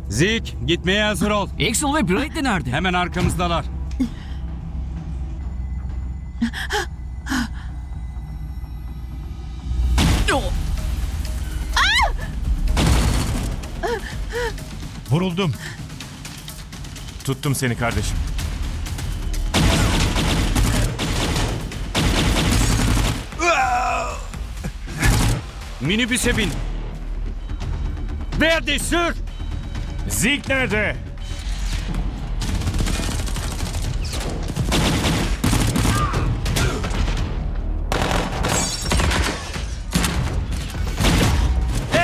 Zeke, gitmeye hazır ol. Axel ve Bradley nerede? Hemen arkamızdalar. Vuruldum. Tuttum seni kardeşim. Minibüse bin. Verdi sür. Zeke nerede?